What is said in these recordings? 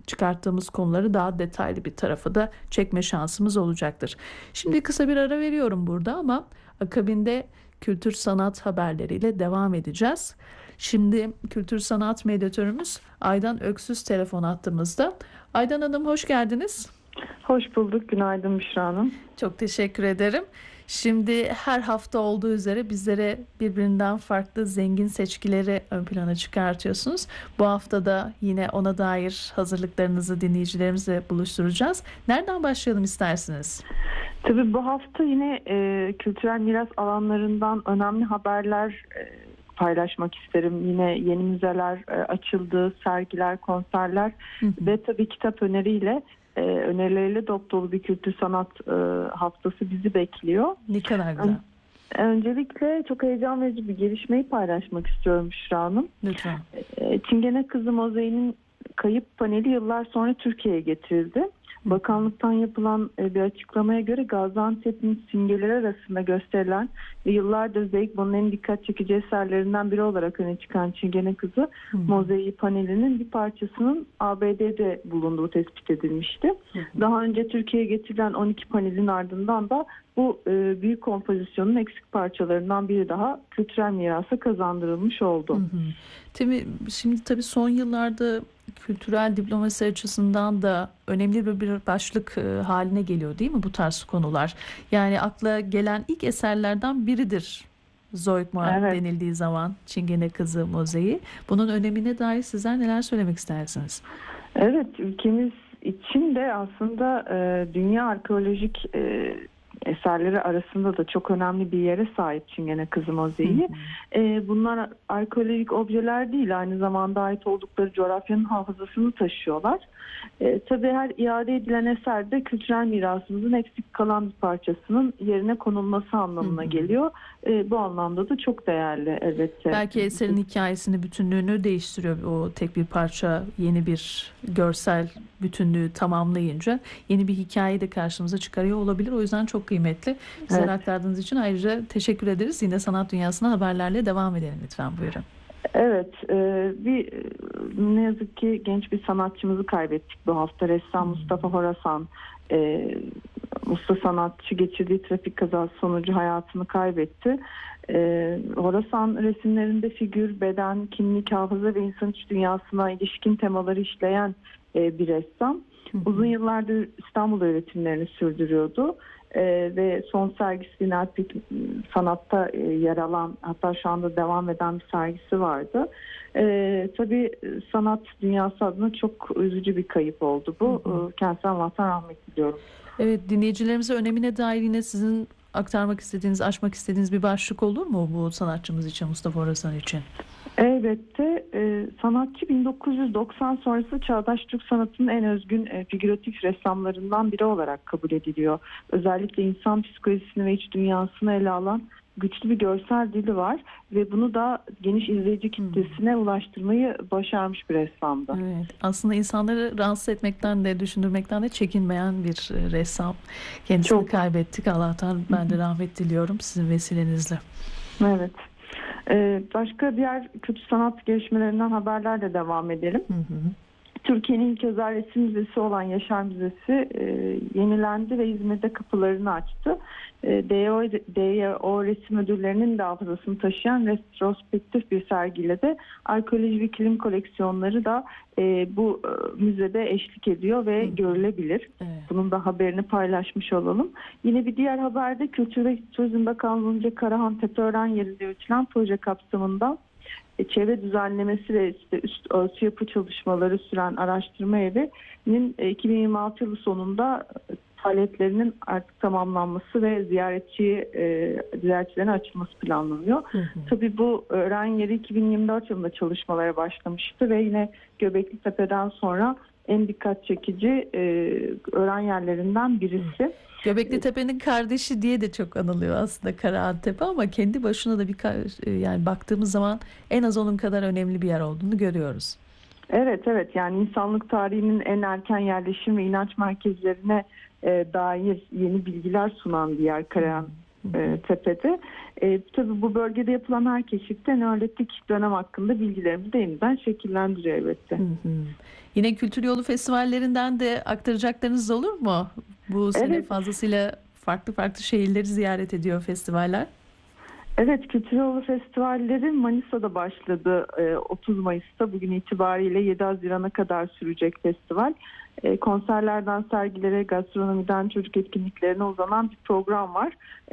çıkarttığımız konuları daha detaylı bir tarafa da çekme şansımız olacaktır. Şimdi kısa bir ara veriyorum burada ama akabinde kültür sanat haberleriyle devam edeceğiz. Şimdi kültür sanat medyatörümüz Aydan Öksüz telefon hattımızda. Aydan Hanım hoş geldiniz. Hoş bulduk. Günaydın Büşra Hanım. Çok teşekkür ederim. Şimdi her hafta olduğu üzere bizlere birbirinden farklı zengin seçkileri ön plana çıkartıyorsunuz. Bu hafta da yine ona dair hazırlıklarınızı dinleyicilerimizle buluşturacağız. Nereden başlayalım istersiniz? Tabii bu hafta yine kültürel miras alanlarından önemli haberler paylaşmak isterim. Yine yeni müzeler açıldı, sergiler, konserler ve tabii kitap önerileriyle dop dolu bir kültür sanat haftası bizi bekliyor. Ne kadar güzel. Öncelikle çok heyecan verici bir gelişmeyi paylaşmak istiyorum Büşra Hanım. Lütfen. Çingene Kızı Mozaisi'nin kayıp paneli yıllar sonra Türkiye'ye getirildi. Bakanlıktan yapılan bir açıklamaya göre Gaziantep'in simgeleri arasında gösterilen ve yıllardır Zeigman'ın en dikkat çekici eserlerinden biri olarak öne çıkan Çingene Kızı mozaiği panelinin bir parçasının ABD'de bulunduğu tespit edilmişti. Daha önce Türkiye'ye getirilen 12 panelin ardından da bu büyük kompozisyonun eksik parçalarından biri daha kültürel mirasa kazandırılmış oldu. Şimdi tabii son yıllarda kültürel diplomasi açısından da önemli bir başlık haline geliyor değil mi bu tarz konular? Yani akla gelen ilk eserlerden biridir Zeugma denildiği zaman Çingene Kızı Mozaiği. Bunun önemine dair sizler neler söylemek istersiniz? Evet, ülkemiz için de aslında dünya arkeolojik eserleri arasında da çok önemli bir yere sahip Çingene Kızı Mozaiği. Bunlar arkeolojik objeler değil, aynı zamanda ait oldukları coğrafyanın hafızasını taşıyorlar. Tabii her iade edilen eser de kültürel mirasımızın eksik kalan bir parçasının yerine konulması anlamına geliyor. Bu anlamda da çok değerli elbette. Belki eserin hikayesini, bütünlüğünü değiştiriyor. O tek bir parça yeni bir görsel bütünlüğü tamamlayınca yeni bir hikayeyi de karşımıza çıkarıyor olabilir. O yüzden çok kıymetli. Bize aktardığınız için ayrıca teşekkür ederiz. Yine sanat dünyasına haberlerle devam edelim lütfen. Buyurun. Evet, ne yazık ki genç bir sanatçımızı kaybettik bu hafta. Ressam Mustafa Horasan, usta sanatçı geçirdiği trafik kazası sonucu hayatını kaybetti. Horasan resimlerinde figür, beden, kimlik, hafıza ve insan iç dünyasına ilişkin temaları işleyen bir ressam. Uzun yıllardır İstanbul öğretimlerini sürdürüyordu. Ve son sergisi Dinalpik Sanat'ta yer alan, hatta şu anda devam eden bir sergisi vardı. Tabii sanat dünyası adına çok üzücü bir kayıp oldu bu. Kendisine Allah'tan rahmet diliyorum. Evet, dinleyicilerimize önemine dair yine sizin aktarmak istediğiniz, açmak istediğiniz bir başlık olur mu bu sanatçımız için, Mustafa Horasan için? Elbette. Sanatçı 1990 sonrası çağdaş Türk sanatının en özgün figüratif ressamlarından biri olarak kabul ediliyor. Özellikle insan psikolojisini ve iç dünyasını ele alan güçlü bir görsel dili var ve bunu da geniş izleyici kitlesine ulaştırmayı başarmış bir ressamdı. Evet, aslında insanları rahatsız etmekten de, düşündürmekten de çekinmeyen bir ressam. Kendisini kaybettik. Allah'tan ben de rahmet diliyorum sizin vesilenizle. Evet. Başka diğer kültür sanat gelişmelerinden haberlerle devam edelim. Türkiye'nin ilk özel resim müzesi olan Yaşar Müzesi yenilendi ve İzmir'de kapılarını açtı. DYO resim ödüllerinin de hafızasını taşıyan retrospektif bir sergiyle de arkeoloji ve kilim koleksiyonları da bu müzede eşlik ediyor ve görülebilir. Bunun da haberini paylaşmış olalım. Yine bir diğer haberde Kültür ve Turizm Bakanlığı'nca Karahan Tepeören yerinde yürütülen proje kapsamında çevre düzenlemesi ve üst ölçü yapı çalışmaları süren araştırma evinin 2026 yılı sonunda faaliyetlerinin artık tamamlanması ve ziyaretçilerin açılması planlanıyor. Tabii bu öğren yeri 2024 yılında çalışmalara başlamıştı ve yine Göbekli Tepe'den sonra en dikkat çekici öğren yerlerinden birisi. Göbekli Tepe'nin kardeşi diye de çok anılıyor aslında Karahantepe, ama kendi başına da yani baktığımız zaman en az onun kadar önemli bir yer olduğunu görüyoruz. Evet, yani insanlık tarihinin en erken yerleşim ve inanç merkezlerine dair yeni bilgiler sunan bir yer Karahan tepede. Tabii bu bölgede yapılan her keşifte Neolitik dönem hakkında bilgilerimizi de yeniden şekillendiriyor elbette. Hı hı. Yine Kültür Yolu festivallerinden de aktaracaklarınız olur mu? Bu sene Evet. fazlasıyla farklı farklı şehirleri ziyaret ediyor festivaller. Evet, Kültür Yolu Festivalleri Manisa'da başladı 30 Mayıs'ta. Bugün itibariyle 7 Haziran'a kadar sürecek festival. Konserlerden sergilere, gastronomiden çocuk etkinliklerine uzanan bir program var.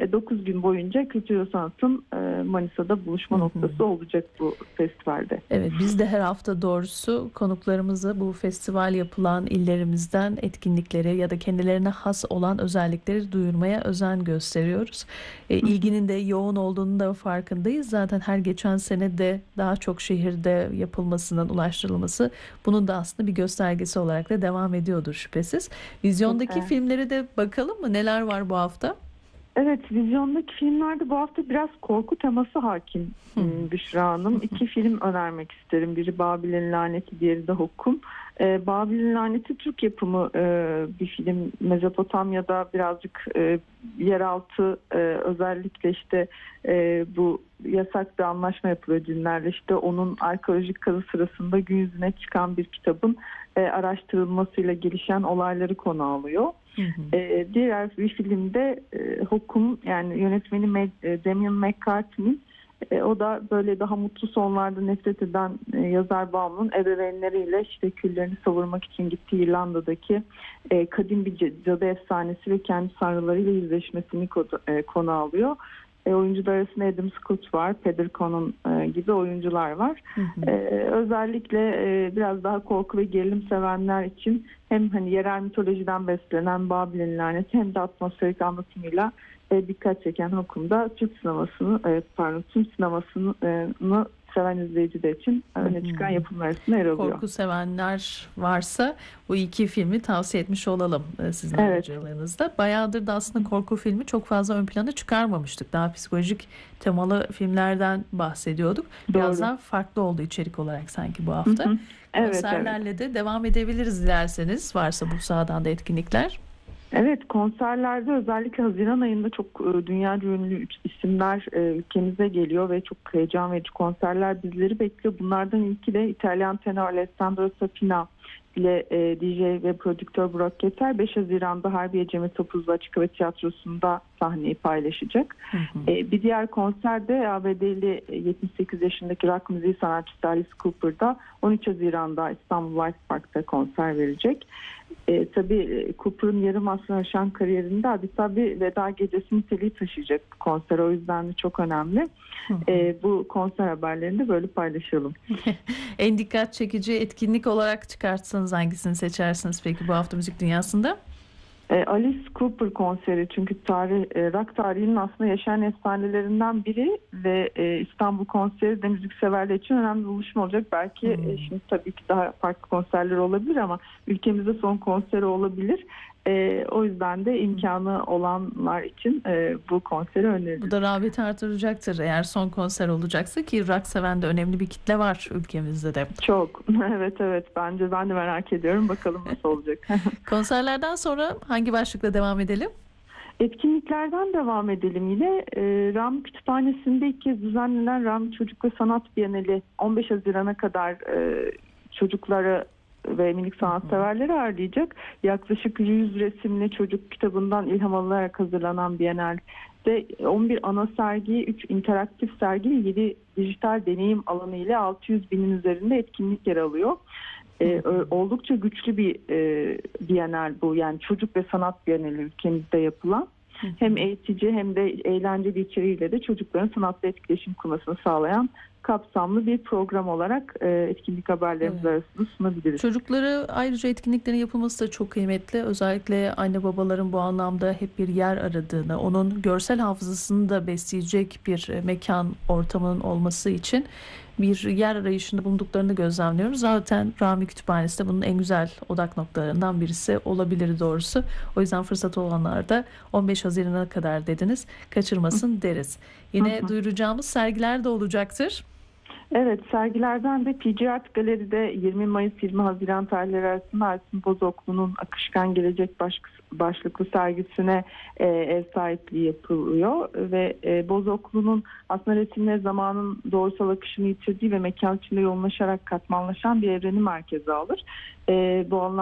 9 gün boyunca kültür ve sanatın Manisa'da buluşma noktası olacak bu festivalde. Evet, biz de her hafta doğrusu konuklarımızı bu festival yapılan illerimizden etkinlikleri ya da kendilerine has olan özellikleri duyurmaya özen gösteriyoruz. İlginin de yoğun olduğunu da farkındayız. Zaten her geçen sene de daha çok şehirde yapılmasının ulaştırılması bunun da aslında bir göstergesi olarak da devam ediyordur şüphesiz. Vizyondaki filmlere de bakalım mı? Neler var bu hafta? Evet, vizyondaki filmlerde bu hafta biraz korku teması hakim Büşra Hanım. 2 film önermek isterim. Biri Babil'in Laneti, diğeri de Hukkum. Babil'in Laneti Türk yapımı bir film. Mezopotamya'da birazcık yeraltı, özellikle işte bu yasak bir anlaşma yapılıyor cinlerle. İşte onun arkeolojik kazı sırasında gün yüzüne çıkan bir kitabın araştırılmasıyla gelişen olayları konu alıyor. Diğer bir filmde Hukkum, yani yönetmeni Damien McCarthy'nin, o da böyle daha mutlu sonlarda nefret eden yazar Baum'un ebeveynleriyle işte küllerini savurmak için gittiği İrlanda'daki kadim bir cadı efsanesi ve kendi tanrılarıyla yüzleşmesini konu alıyor. Oyuncular arasında Adam Scott var, Peter Conan gibi oyuncular var. Özellikle biraz daha korku ve gerilim sevenler için hem hani yerel mitolojiden beslenen Babil'in Laneti hem de atmosferik anlatımıyla dikkat çeken Hukkum'da Türk sinemasını seven izleyiciler için öne çıkan yapımlar arasında yer alıyor. Korku sevenler varsa bu 2 filmi tavsiye etmiş olalım sizin aracılığınızda. Bayağıdır da aslında korku filmi çok fazla ön plana çıkarmamıştık. Daha psikolojik temalı filmlerden bahsediyorduk. Biraz daha farklı oldu içerik olarak sanki bu hafta. Konserlerle de devam edebiliriz dilerseniz. Varsa bu sahadan da etkinlikler. Evet, konserlerde özellikle Haziran ayında çok dünyaca ünlü isimler ülkemize geliyor ve çok heyecan verici konserler bizleri bekliyor. Bunlardan ilki de İtalyan tenor Alessandro Safina ile DJ ve prodüktör Burak Yeter 5 Haziran'da Harbiye Cemil Topuzlu Açık Hava Tiyatrosu'nda sahneyi paylaşacak. Bir diğer konser de ABD'li 78 yaşındaki rock müziği sanatçısı Alice Cooper'da 13 Haziran'da İstanbul White Park'ta konser verecek. Tabii Cooper'ın yarım asrını aşan kariyerinde adeta bir veda gecesi niteliği taşıyacak bu konser. O yüzden de çok önemli. Bu konser haberlerini de böyle paylaşalım. En dikkat çekici etkinlik olarak çıkartsanız hangisini seçersiniz peki bu hafta müzik dünyasında? Alice Cooper konseri, çünkü rock tarihinin aslında yaşayan efsanelerinden biri ve İstanbul konseri de müzikseverler için önemli bir buluşma olacak. Belki şimdi tabii ki daha farklı konserler olabilir ama ülkemizde son konseri olabilir. O yüzden de imkanı olanlar için bu konseri öneririm. Bu da rağbeti artıracaktır eğer son konser olacaksa, ki rock seven de önemli bir kitle var ülkemizde de. Çok. Evet. Ben de merak ediyorum. Bakalım nasıl olacak. Konserlerden sonra hangi başlıkla devam edelim? Etkinliklerden devam edelim yine. Rami Kütüphanesi'nde ilk kez düzenlenen Rami Çocuk ve Sanat Bienali 15 Haziran'a kadar çocukları ve minik sanatseverleri ağırlayacak. Yaklaşık 100 resimli çocuk kitabından ilham alınarak hazırlanan Bienal'de 11 ana sergi, 3 interaktif sergi, 7 dijital deneyim alanı ile 600 binin üzerinde etkinlik yer alıyor. Oldukça güçlü bir Bienal bu. Yani çocuk ve sanat Bienali ülkemizde yapılan. Hem eğitici hem de eğlenceli içeriğiyle de çocukların sanatla etkileşim kurmasını sağlayan kapsamlı bir program olarak etkinlik haberlerimiz arasında sunabiliriz. Çocuklara ayrıca etkinliklerin yapılması da çok kıymetli. Özellikle anne babaların bu anlamda hep bir yer aradığını, onun görsel hafızasını da besleyecek bir mekan ortamının olması için bir yer arayışında bulunduklarını gözlemliyoruz. Zaten Rami Kütüphanesi de bunun en güzel odak noktalarından birisi olabilir doğrusu. O yüzden fırsat olanlar da 15 Haziran'a kadar dediniz, kaçırmasın deriz. Yine duyuracağımız sergiler de olacaktır. Evet, sergilerden de PC Art Galeri'de 20 Mayıs-20 Haziran tarihleri arasında Aysun Bozoklu'nun Akışkan Gelecek başlıklı sergisine ev sahipliği yapılıyor ve Bozoklu'nun aslında resimleri zamanın doğrusal akışını yitirdiği ve mekan içinde yoğunlaşarak katmanlaşan bir evreni merkeze alır. Bu anlamda